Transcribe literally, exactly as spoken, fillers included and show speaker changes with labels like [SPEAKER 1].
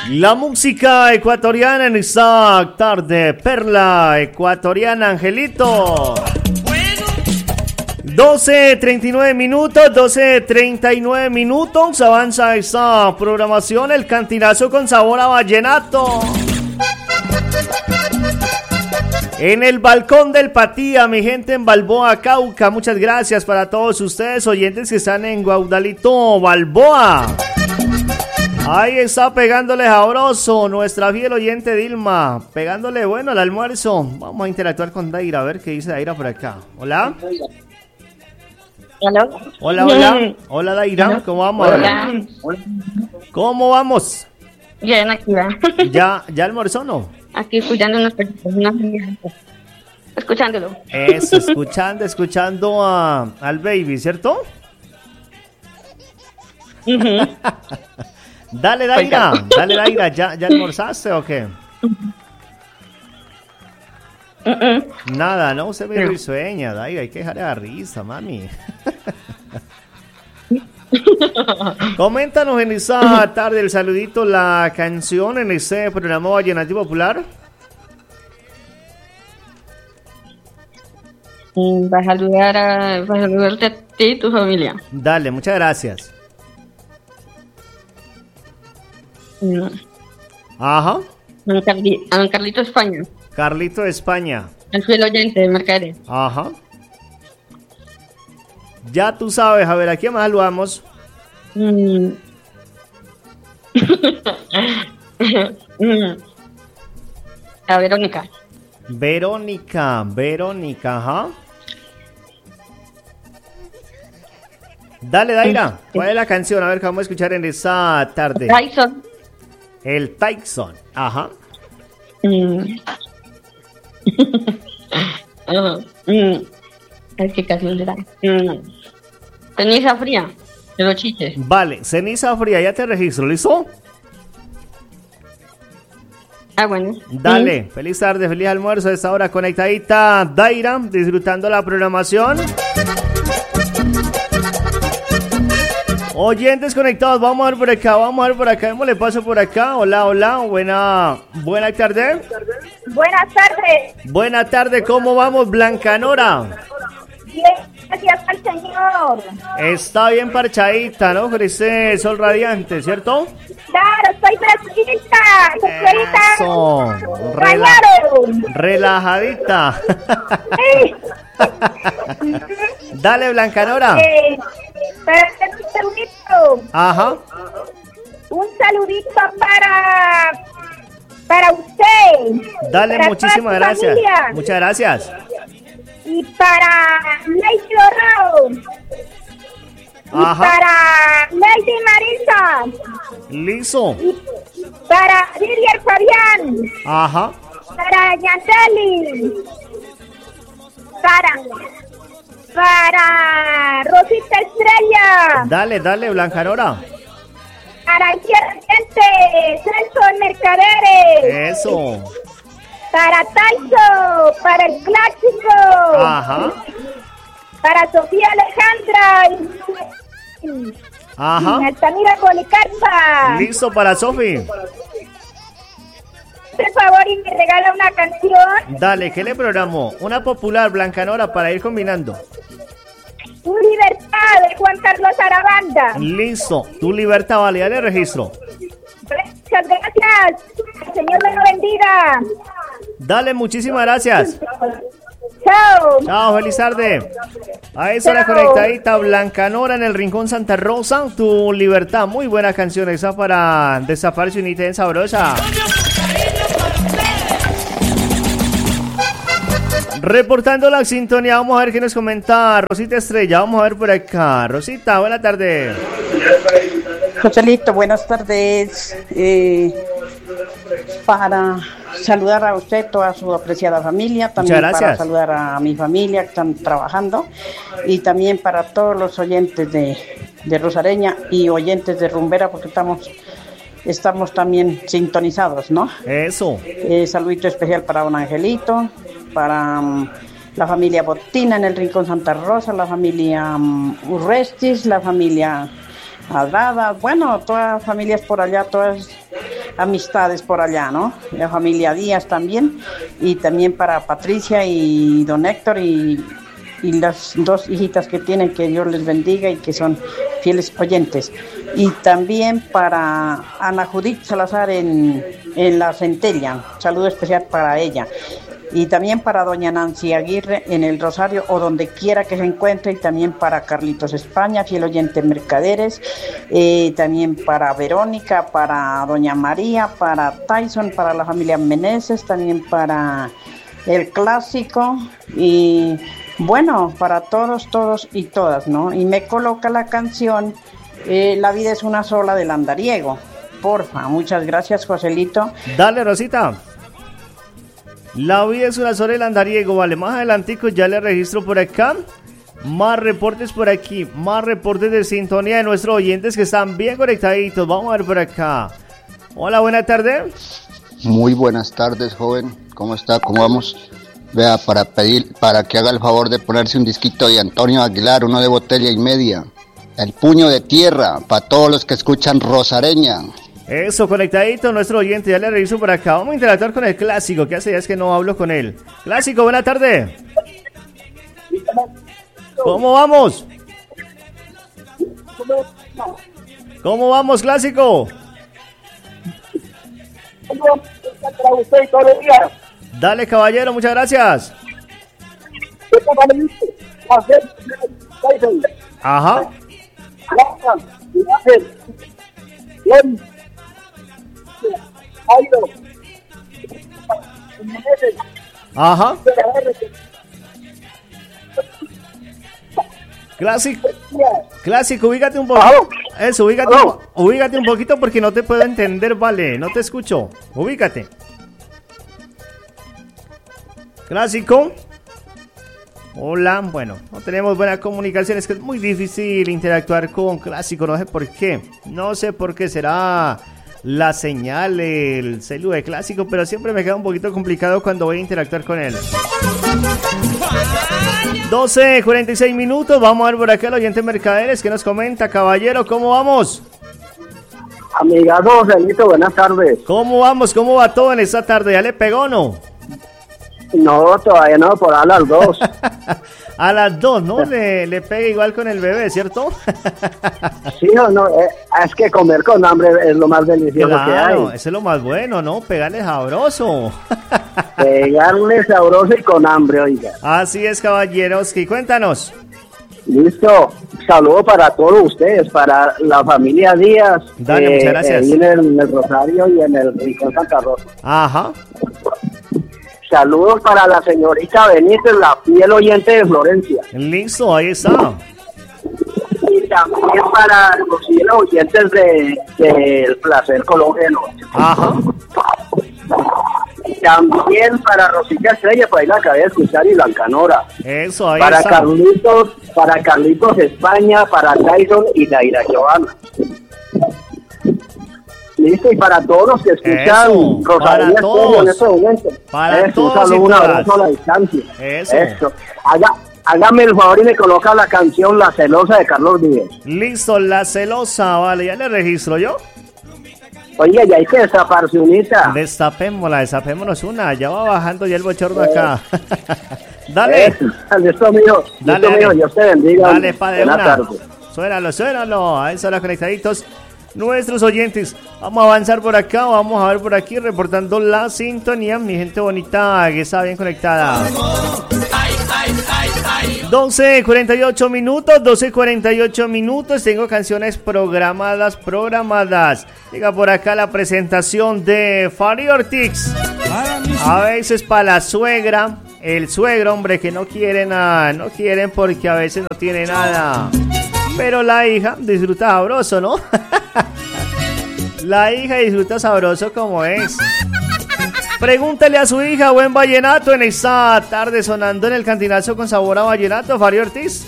[SPEAKER 1] La música ecuatoriana en esta tarde, Perla ecuatoriana, Angelito. doce treinta y nueve minutos, doce treinta y nueve minutos, avanza esta programación, el cantinazo con sabor a vallenato. En el balcón del Patía, mi gente en Balboa, Cauca, muchas gracias para todos ustedes, oyentes que están en Guaudalito, Balboa. Ahí está pegándole sabroso nuestra fiel oyente Dilma, pegándole bueno al almuerzo. Vamos a interactuar con Daira, a ver qué dice Daira por acá. Hola.
[SPEAKER 2] Hola.
[SPEAKER 1] Hola, hola. Hola, Daira, ¿cómo vamos?
[SPEAKER 2] Hola.
[SPEAKER 1] ¿Cómo vamos?
[SPEAKER 2] Bien, aquí va.
[SPEAKER 1] ¿Ya, ya almorzó o no?
[SPEAKER 2] Aquí escuchando unas personas. Escuchándolo.
[SPEAKER 1] Eso, escuchando, escuchando a, al baby, ¿cierto?
[SPEAKER 2] Uh-huh.
[SPEAKER 1] Dale, Daira, dale, Daira, ¿ya, ya almorzaste o qué?
[SPEAKER 2] Uh-uh.
[SPEAKER 1] Nada, no, usted me risueña, Daira, hay que dejar la risa, mami. Coméntanos en esta tarde el saludito, la canción en ese programa Vallenato Popular.
[SPEAKER 2] Va a saludar a, va a saludarte a ti y tu familia.
[SPEAKER 1] Dale, muchas gracias.
[SPEAKER 2] Mm.
[SPEAKER 1] Ajá.
[SPEAKER 2] A don, Carli, a don Carlito España.
[SPEAKER 1] Carlito de España.
[SPEAKER 2] El fiel oyente de Mercader.
[SPEAKER 1] Ajá. Ya tú sabes, a ver, ¿a quién más saludamos?
[SPEAKER 2] Mm. mm. A Verónica.
[SPEAKER 1] Verónica, Verónica, ajá. Dale, Daira, ¿cuál es la canción? A ver, ¿qué vamos a escuchar en esta tarde?
[SPEAKER 2] Tyson.
[SPEAKER 1] El Tyson, ajá.
[SPEAKER 2] Mm. uh, mm. Es que casi no le da. Mm. Ceniza fría, de los chiches.
[SPEAKER 1] Vale, ceniza fría, ya te registro, ¿listo?
[SPEAKER 2] Ah, bueno.
[SPEAKER 1] Dale,
[SPEAKER 2] Mm.
[SPEAKER 1] feliz tarde, feliz almuerzo a esta hora conectadita, Daira, disfrutando la programación. Oyentes conectados, vamos a ver por acá, vamos a ver por acá, ¿cómo le paso por acá? Hola, hola, buena, buena tarde.
[SPEAKER 3] Buenas tardes.
[SPEAKER 1] Buena tarde, ¿cómo vamos, Blancanora?
[SPEAKER 3] Bien, gracias al Señor.
[SPEAKER 1] Está bien parchadita, ¿no? Con ese sol radiante, ¿cierto?
[SPEAKER 3] Claro, estoy fresquita.
[SPEAKER 1] Eso,
[SPEAKER 3] Señorita.
[SPEAKER 1] rela-
[SPEAKER 3] Bañaron.
[SPEAKER 1] relajadita.
[SPEAKER 3] Sí.
[SPEAKER 1] Dale, Blancanora.
[SPEAKER 3] Eh, para hacer un saludito.
[SPEAKER 1] Ajá.
[SPEAKER 3] Un saludito para para usted.
[SPEAKER 1] Dale,
[SPEAKER 3] para
[SPEAKER 1] muchísimas
[SPEAKER 3] toda su
[SPEAKER 1] gracias.
[SPEAKER 3] familia.
[SPEAKER 1] Muchas gracias.
[SPEAKER 3] Y para Lady Dorado. Y
[SPEAKER 1] Ajá.
[SPEAKER 3] para Lady Marisa.
[SPEAKER 1] Listo.
[SPEAKER 3] Y para Lidia Fabián.
[SPEAKER 1] Ajá.
[SPEAKER 3] Para Yandeli. Para para Rosita Estrella.
[SPEAKER 1] Dale, dale, Blancanora.
[SPEAKER 3] Para el gente Celso Mercaderes.
[SPEAKER 1] Eso.
[SPEAKER 3] Para Taiso. Para el clásico.
[SPEAKER 1] Ajá.
[SPEAKER 3] Para Sofía Alejandra. Y,
[SPEAKER 1] Ajá.
[SPEAKER 3] y Altamira Policarpa.
[SPEAKER 1] Listo para Sofi.
[SPEAKER 3] Por favor, y me regala una canción.
[SPEAKER 1] Dale, ¿qué le programo? Una popular, Blancanora, para ir combinando.
[SPEAKER 3] Tu libertad de Juan Carlos Arabanda.
[SPEAKER 1] Listo. Tu libertad, vale, dale registro.
[SPEAKER 3] Muchas gracias. El Señor me lo bendiga.
[SPEAKER 1] Dale, muchísimas gracias.
[SPEAKER 3] Chao.
[SPEAKER 1] Chao, feliz tarde. A esa hora
[SPEAKER 3] Chao.
[SPEAKER 1] conectadita, Blancanora en el Rincón Santa Rosa. Tu libertad, muy buena canción esa para desaparecer unita en sabrosa. Reportando la sintonía, vamos a ver qué nos comenta Rosita Estrella. Vamos a ver por acá. Rosita, buena tarde.
[SPEAKER 4] Joselito, buenas tardes. Eh, para saludar a usted, toda su apreciada familia, también
[SPEAKER 1] Muchas
[SPEAKER 4] para
[SPEAKER 1] gracias.
[SPEAKER 4] saludar a mi familia que están trabajando y también para todos los oyentes de, de Rosareña y oyentes de Rumbera, porque estamos estamos también sintonizados, ¿no?
[SPEAKER 1] Eso.
[SPEAKER 4] Eh, saludito especial para don Angelito, para um, la familia Botina en el Rincón Santa Rosa, la familia um, Urrestis, la familia Adrada, bueno, todas las familias por allá, todas amistades por allá, ¿no? La familia Díaz también, y también para Patricia y don Héctor y, y las dos hijitas que tienen, que Dios les bendiga y que son fieles oyentes. Y también para Ana Judith Salazar en, en La Centella, saludo especial para ella. Y también para doña Nancy Aguirre en el Rosario o donde quiera que se encuentre, y también para Carlitos España, fiel oyente Mercaderes, eh, también para Verónica, para doña María, para Tyson, para la familia Meneses, también para el Clásico y bueno, para todos, todos y todas, ¿no? Y me coloca la canción eh, La vida es una sola del Andariego, porfa. Muchas gracias, Joselito.
[SPEAKER 1] Dale, Rosita. La vida es una sola el Andariego, vale, más adelantico ya le registro por acá, más reportes por aquí, más reportes de sintonía de nuestros oyentes que están bien conectaditos. Vamos a ver por acá. Hola, buenas tardes.
[SPEAKER 5] Muy buenas tardes, joven, ¿cómo está? ¿Cómo vamos? Vea, para pedir, para que haga el favor de ponerse un disquito de Antonio Aguilar, uno de botella y media, El puño de tierra, para todos los que escuchan Rosareña.
[SPEAKER 1] Eso, conectadito nuestro oyente, ya le reviso por acá. Vamos a interactuar con el Clásico, que hace días que no hablo con él. Clásico, buena tarde. ¿Cómo vamos? ¿Cómo vamos, Clásico? Dale, caballero, muchas gracias. Ajá. Ajá. Clásico, clásico, ubícate un poco. Eso, ubícate, un, ubícate un poquito porque no te puedo entender, vale, no te escucho. Ubícate. Clásico. Hola, bueno, no tenemos buena comunicación, es que es muy difícil interactuar con Clásico, no sé por qué. No sé por qué será la señal, el celu de Clásico, pero siempre me queda un poquito complicado cuando voy a interactuar con él. doce cuarenta y seis minutos, vamos a ver por acá el oyente Mercaderes que nos comenta. Caballero, ¿cómo vamos?
[SPEAKER 6] Amigazo Joselito, buenas tardes.
[SPEAKER 1] ¿Cómo vamos? ¿Cómo va todo en esta tarde? ¿Ya le pegó o no?
[SPEAKER 6] No, todavía no, por a las dos.
[SPEAKER 1] A las dos, ¿no? Le, le pega igual con el bebé, ¿cierto?
[SPEAKER 6] Sí o no, eh, es que comer con hambre es lo más delicioso
[SPEAKER 1] claro,
[SPEAKER 6] que hay.
[SPEAKER 1] Eso es lo más bueno, ¿no? Pegarle sabroso.
[SPEAKER 6] Pegarle sabroso y con hambre, oiga.
[SPEAKER 1] Así es, caballeros. Y cuéntanos.
[SPEAKER 6] Listo, saludo para todos ustedes, para la familia Díaz.
[SPEAKER 1] Dale,
[SPEAKER 6] eh,
[SPEAKER 1] muchas gracias.
[SPEAKER 6] En el, en el Rosario y en el Rincón Santa Rosa.
[SPEAKER 1] Ajá.
[SPEAKER 6] Saludos para la señorita Benítez, la fiel oyente de Florencia.
[SPEAKER 1] Listo, ahí está.
[SPEAKER 6] Y también para los fieles oyentes de, de El Placer Colombiano.
[SPEAKER 1] Ajá.
[SPEAKER 6] También para Rosita Estrella, por ahí la acabé de escuchar, y Blancanora.
[SPEAKER 1] Eso, ahí
[SPEAKER 6] para
[SPEAKER 1] está.
[SPEAKER 6] Carlitos, para Carlitos España, para Tyson y Daira Giovanna. Listo, y para todos los que escuchan
[SPEAKER 1] Eso,
[SPEAKER 6] Rosalía
[SPEAKER 1] para todos.
[SPEAKER 6] en este momento.
[SPEAKER 1] Para
[SPEAKER 6] Eso,
[SPEAKER 1] todos
[SPEAKER 6] un saludo,
[SPEAKER 1] y
[SPEAKER 6] un
[SPEAKER 1] todas.
[SPEAKER 6] abrazo a la distancia.
[SPEAKER 1] Eso.
[SPEAKER 6] Eso. Haga, hágame el favor y me coloca la canción La Celosa de Carlos Díaz.
[SPEAKER 1] Listo, La Celosa, vale, ya le registro yo.
[SPEAKER 6] Oye, ya hay que destaparse unita.
[SPEAKER 1] Destapémosla, destapémonos una. Ya va bajando ya el bochorno acá. Dale.
[SPEAKER 6] Eso, listo, mío.
[SPEAKER 1] Dale,
[SPEAKER 6] Listo, mío.
[SPEAKER 1] dale.
[SPEAKER 6] Dios te bendiga.
[SPEAKER 1] Dale, pa' de
[SPEAKER 6] Buenas
[SPEAKER 1] una.
[SPEAKER 6] tardes.
[SPEAKER 1] Suénalo, suénalo. Ahí están los conectaditos. Nuestros oyentes. Vamos a avanzar por acá. Vamos a ver por aquí reportando la sintonía. Mi gente bonita que está bien conectada. doce cuarenta y ocho minutos. doce cuarenta y ocho minutos. Tengo canciones programadas, programadas. Llega por acá la presentación de Fari Ortiz. A veces para la suegra. El suegro, hombre, que no quieren nada. No quieren porque a veces no tiene nada. Pero la hija disfruta sabroso, ¿no? La hija disfruta sabroso como es. Pregúntale a su hija, buen vallenato en esta tarde sonando en el cantinazo con sabor a vallenato, Fari Ortiz.